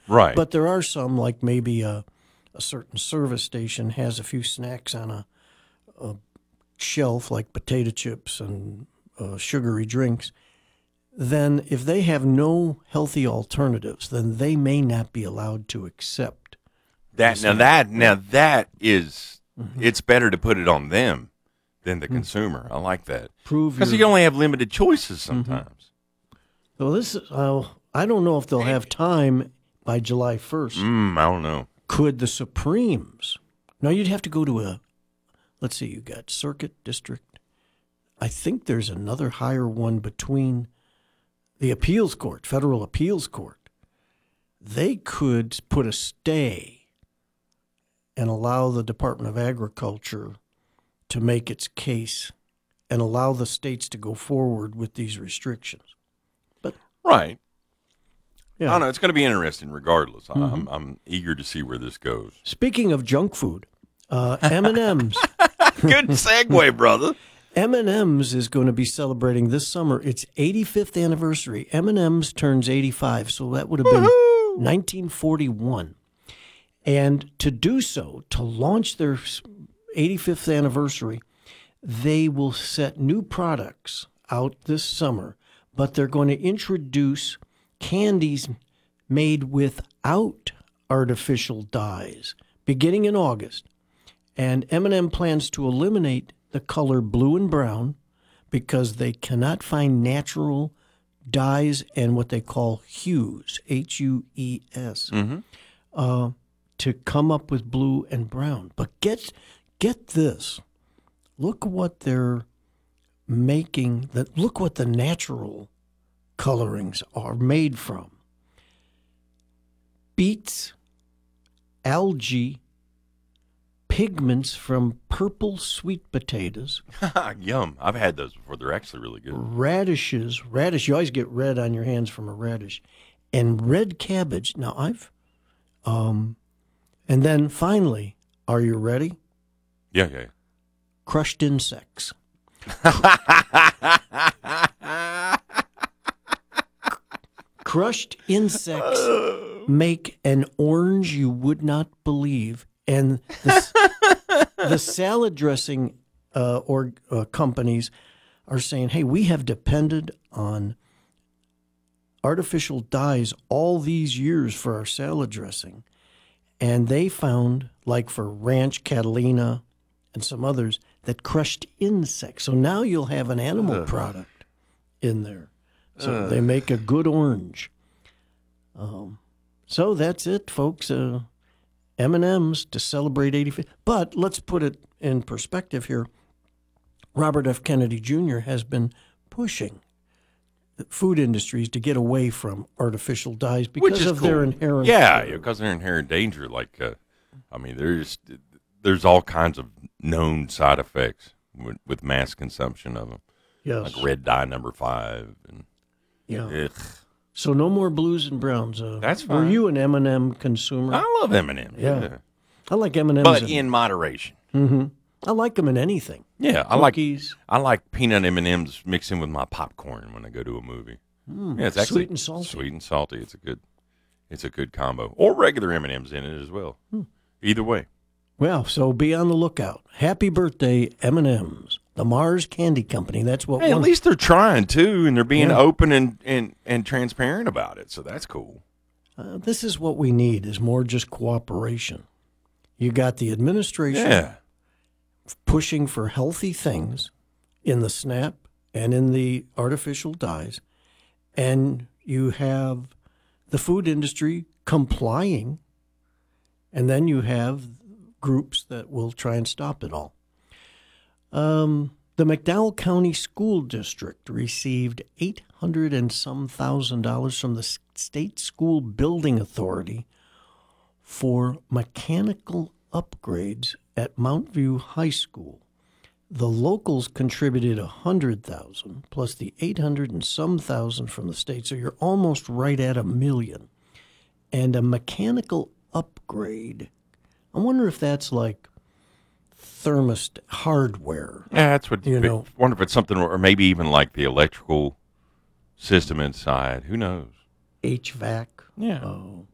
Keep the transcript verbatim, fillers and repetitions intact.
Right. But there are some, like maybe a, a certain service station has a few snacks on a, a shelf, like potato chips and uh, sugary drinks. Then if they have no healthy alternatives, then they may not be allowed to accept that. Now that now that is, mm-hmm. it's better to put it on them than the mm-hmm. consumer. I like that. Prove because you only have limited choices sometimes. Mm-hmm. Well, this is, uh, I don't know if they'll have time by July first. Mm, I don't know. Could the Supremes? Now you'd have to go to a. Let's see. You got Circuit District. I think there's another higher one between. The appeals court, federal appeals court, they could put a stay and allow the Department of Agriculture to make its case and allow the states to go forward with these restrictions. But right. Yeah. I don't know. It's going to be interesting regardless. Mm-hmm. I'm, I'm eager to see where this goes. Speaking of junk food, uh, M and M's. Good segue, brother. M and M's is going to be celebrating this summer its eighty-fifth anniversary. M and M's turns eighty-five, so that would have been Woo-hoo! nineteen forty-one. And to do so, to launch their eighty-fifth anniversary, they will set new products out this summer, but they're going to introduce candies made without artificial dyes beginning in August. And M and M plans to eliminate the color blue and brown because they cannot find natural dyes and what they call hues, H U E S, mm-hmm. uh, to come up with blue and brown. But get get this. Look what they're making. The, look what the natural colorings are made from. Beets, algae, pigments from purple sweet potatoes. Yum. I've had those before. They're actually really good. Radishes. Radish. You always get red on your hands from a radish. And red cabbage. Now, I've... um, And then finally, are you ready? Yeah, yeah. Crushed insects. Crushed insects make an orange you would not believe. And the, the salad dressing uh, or uh, companies are saying, hey, we have depended on artificial dyes all these years for our salad dressing. And they found, like for Ranch Catalina and some others, that crushed insects. So now you'll have an animal Ugh. product in there. So Ugh. they make a good orange. Um, so that's it, folks. Uh, M and M's to celebrate eighty-five. But let's put it in perspective here. Robert F. Kennedy Junior has been pushing food industries to get away from artificial dyes because of cool. their inherent yeah, yeah, because of their inherent danger. Like, uh, I mean, there's there's all kinds of known side effects with, with mass consumption of them. Yes, like red dye number five, and yeah. Ugh. So no more blues and browns. Uh, That's fine. Were you an M and M consumer? I love M and M's. Yeah. yeah, I like M and M's, but in, in moderation. Mm-hmm. I like them in anything. Yeah, I Cookies. like I like peanut M and M's mixed in with my popcorn when I go to a movie. Mm, yeah, it's actually sweet and salty. Sweet and salty. It's a good, it's a good combo. Or regular M and M's in it as well. Hmm. Either way. Well, so be on the lookout. Happy birthday, M and M's. The Mars Candy Company. That's what. Hey, one... at least they're trying too, and they're being yeah. open and, and, and transparent about it. So that's cool. Uh, this is what we need: is more just cooperation. You got the administration yeah. pushing for healthy things in the SNAP and in the artificial dyes, and you have the food industry complying, and then you have groups that will try and stop it all. Um, the McDowell County School District received eight hundred and some thousand dollars from the State School Building Authority for mechanical upgrades at Mount View High School. The locals contributed a hundred thousand plus the eight hundred and some thousand from the state, so you're almost right at a million. And a mechanical upgrade. I wonder if that's like thermostat hardware. Yeah, that's what you know. I wonder if it's something, or maybe even like the electrical system inside. Who knows? H V A C. Yeah. Oh.